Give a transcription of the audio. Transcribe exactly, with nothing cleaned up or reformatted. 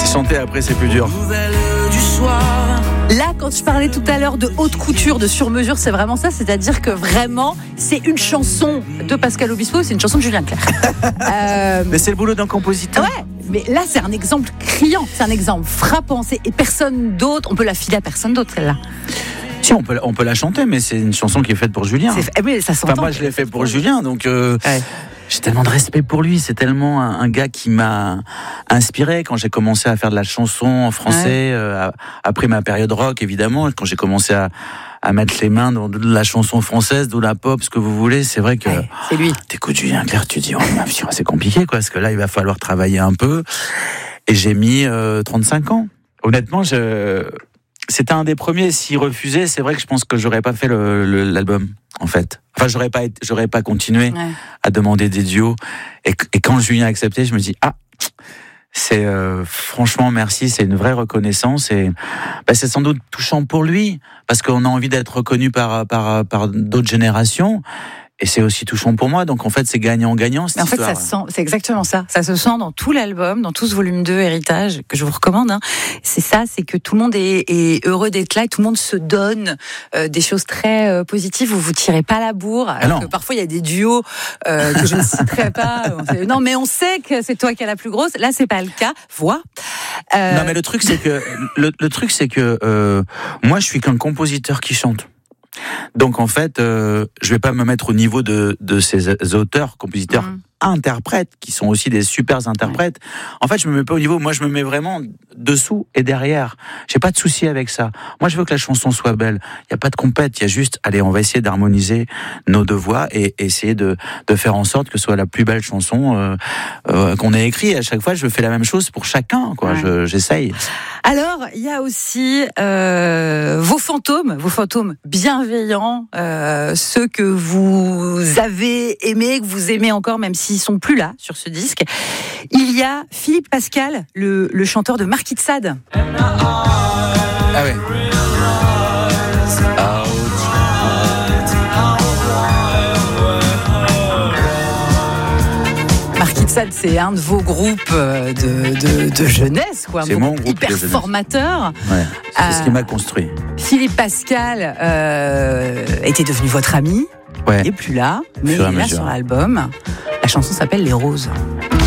Chanter après, c'est plus dur. Là, quand je parlais tout à l'heure de haute couture, de sur-mesure, c'est vraiment ça. C'est-à-dire que vraiment, c'est une chanson de Pascal Obispo, c'est une chanson de Julien Clerc. euh... Mais c'est le boulot d'un compositeur. Ouais, mais là, c'est un exemple criant, c'est un exemple frappant. C'est... Et personne d'autre, on peut la filer à personne d'autre, celle-là. Si, on peut, on peut la chanter, mais c'est une chanson qui est faite pour Julien. C'est... Eh oui, ça s'entend. Enfin, moi, je l'ai fait pour Julien, donc... Euh... Ouais. J'ai tellement de respect pour lui, c'est tellement un, un gars qui m'a inspiré quand j'ai commencé à faire de la chanson en français, ouais. euh, après ma période rock évidemment, quand j'ai commencé à, à mettre les mains dans de la chanson française, de la pop, ce que vous voulez, c'est vrai que ouais, c'est lui. T'écoutes Julien Clerc, tu dis oh, c'est compliqué quoi, parce que là il va falloir travailler un peu, et j'ai mis euh, trente-cinq ans. Honnêtement, je... c'était un des premiers. S'il refusait, c'est vrai que je pense que j'aurais pas fait le, le, l'album, en fait. Enfin, j'aurais pas, été, j'aurais pas continué ouais. à demander des duos. Et, et quand Julien a accepté, je me dis ah, c'est euh, franchement merci, c'est une vraie reconnaissance et bah, c'est sans doute touchant pour lui parce qu'on a envie d'être reconnu par par par d'autres générations. Et c'est aussi touchant pour moi, donc en fait c'est gagnant-gagnant cette en fait, histoire. Ça sent, c'est exactement ça. Ça se sent dans tout l'album, dans tout ce volume deux Héritage que je vous recommande. Hein. C'est ça, c'est que tout le monde est, est heureux d'être là, et tout le monde se donne euh, des choses très euh, positives. Vous vous tirez pas la bourre. Alors ah que parfois il y a des duos euh, que je ne citerai pas. Non, mais on sait que c'est toi qui as la plus grosse. Là, c'est pas le cas. Vois. Euh... Non, mais le truc c'est que le, le truc c'est que euh, moi je suis qu'un compositeur qui chante. Donc en fait, euh, je vais pas me mettre au niveau de, de ces auteurs, compositeurs, mmh. interprètes, qui sont aussi des super interprètes. Ouais. En fait, je me mets pas au niveau, moi je me mets vraiment dessous et derrière. J'ai pas de souci avec ça. Moi je veux que la chanson soit belle. Il y a pas de compète, il y a juste, allez, on va essayer d'harmoniser nos deux voix et essayer de, de faire en sorte que ce soit la plus belle chanson euh, euh, qu'on ait écrite. À chaque fois, je fais la même chose pour chacun, quoi. Ouais. Je, j'essaye. Alors, il y a aussi euh, vos fantômes, vos fantômes bienveillants, euh, ceux que vous avez aimés, que vous aimez encore, même s'ils sont plus là sur ce disque. Il y a Philippe Pascal, le, le chanteur de Marquis de Sade. Ah ouais. Sade, c'est un de vos groupes de, de, de jeunesse, quoi. C'est mon groupe hyper formateur. Ouais, c'est euh, ce qui m'a construit. Philippe Pascal euh, était devenu votre ami. Ouais. Il n'est plus là, mais il est là sur l'album. La chanson s'appelle Les Roses.